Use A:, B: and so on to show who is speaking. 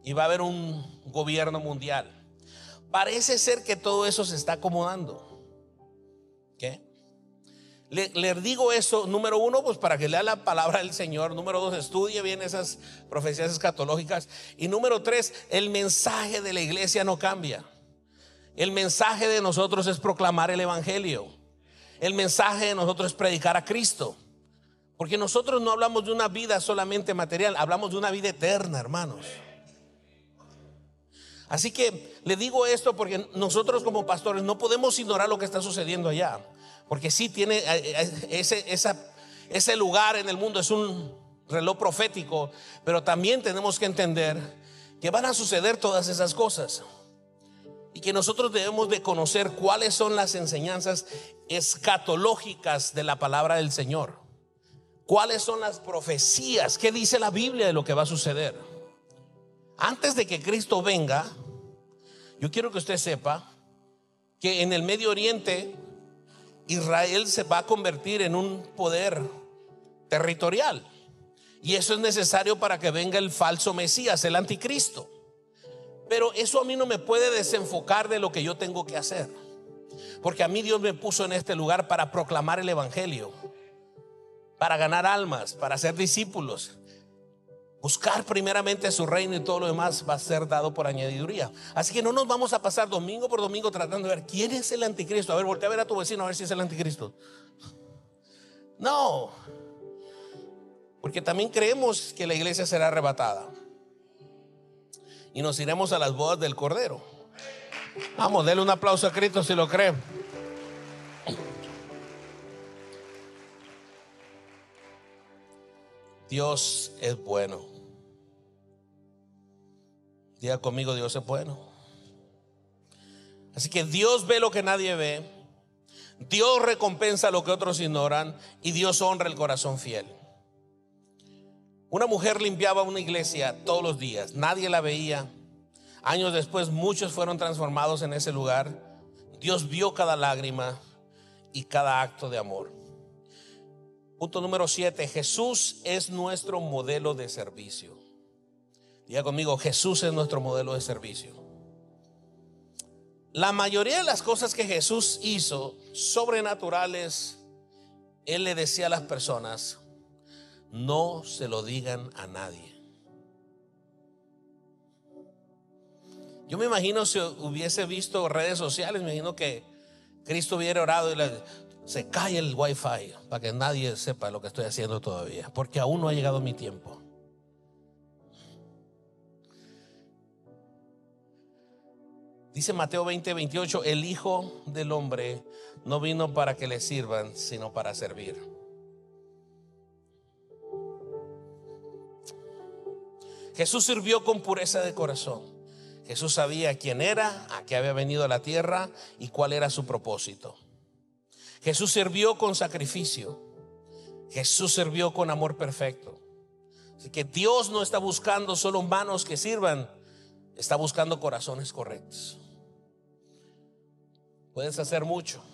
A: y va a haber un gobierno mundial. Parece ser que todo eso se está acomodando. ¿Qué? Le digo eso, número uno, pues para que lea la palabra del Señor. Número dos, estudie bien esas profecías escatológicas. Y número tres, el mensaje de la iglesia no cambia. El mensaje de nosotros es proclamar el evangelio. El mensaje de nosotros es predicar a Cristo. Porque nosotros no hablamos de una vida solamente material, hablamos de una vida eterna, hermanos. Así que le digo esto porque nosotros como pastores no podemos ignorar lo que está sucediendo allá. Porque sí tiene ese lugar en el mundo, es un reloj profético. Pero también tenemos que entender que van a suceder todas esas cosas. Y que nosotros debemos de conocer cuáles son las enseñanzas escatológicas de la palabra del Señor. ¿Cuáles son las profecías? ¿Qué dice la Biblia de lo que va a suceder? Antes de que Cristo venga, yo quiero que usted sepa que en el Medio Oriente Israel se va a convertir en un poder territorial. Y eso es necesario para que venga el falso Mesías, el anticristo. Pero eso a mí no me puede desenfocar de lo que yo tengo que hacer. Porque a mí Dios me puso en este lugar para proclamar el evangelio, para ganar almas, para ser discípulos, buscar primeramente su reino, y todo lo demás va a ser dado por añadiduría. Así que no nos vamos a pasar domingo por domingo tratando de ver quién es el anticristo. A ver, voltea a ver a tu vecino a ver si es el anticristo. No, porque también creemos que la iglesia será arrebatada y nos iremos a las bodas del Cordero. Vamos, denle un aplauso a Cristo si lo cree. Dios es bueno. Diga conmigo, Dios es bueno. Así que Dios ve lo que nadie ve. Dios recompensa lo que otros ignoran. Y Dios honra el corazón fiel. Una mujer limpiaba una iglesia todos los días. Nadie la veía. Años después muchos fueron transformados en ese lugar. Dios vio cada lágrima y cada acto de amor. Punto número 7. Jesús es nuestro modelo de servicio. Diga conmigo, Jesús es nuestro modelo de servicio. La mayoría de las cosas que Jesús hizo, sobrenaturales, Él le decía a las personas: no se lo digan a nadie. Yo me imagino, si hubiese visto redes sociales, me imagino que Cristo hubiera orado y se cae el wifi para que nadie sepa lo que estoy haciendo todavía, porque aún no ha llegado mi tiempo. Dice Mateo 20:28: el Hijo del Hombre no vino para que le sirvan, sino para servir. Jesús sirvió con pureza de corazón. Jesús sabía quién era, a qué había venido a la tierra y cuál era su propósito. Jesús sirvió con sacrificio. Jesús sirvió con amor perfecto. Así que Dios no está buscando solo manos que sirvan, está buscando corazones correctos. Puedes hacer mucho,